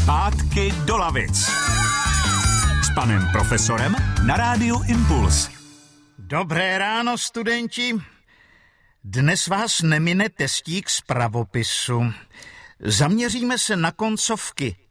Zpátky do lavic. S panem profesorem na rádiu Impuls. Dobré ráno, studenti. Dnes vás nemine testík z pravopisu. Zaměříme se na koncovky